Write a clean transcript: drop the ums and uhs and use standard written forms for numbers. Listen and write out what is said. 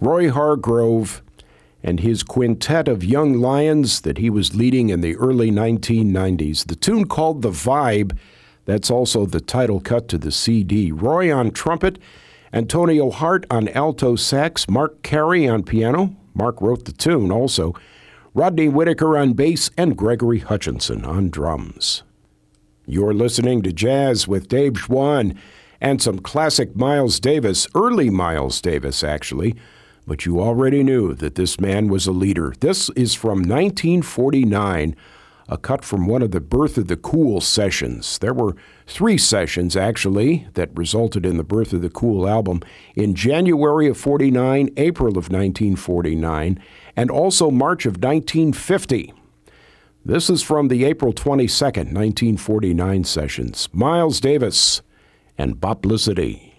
Roy Hargrove and his quintet of young lions that he was leading in the early 1990s. The tune called The Vibe, that's also the title cut to the CD. Roy on trumpet, Antonio Hart on alto sax, Mark Carey on piano. Mark wrote the tune also. Rodney Whitaker on bass, and Gregory Hutchinson on drums. You're listening to Jazz with Dave Schwann and some classic Miles Davis, early Miles Davis actually, but you already knew that this man was a leader. This is from 1949, a cut from one of the Birth of the Cool sessions. There were 3 sessions, actually, that resulted in the Birth of the Cool album in January of 49, April of 1949, and also March of 1950. This is from the April 22nd, 1949 sessions. Miles Davis and Boplicity.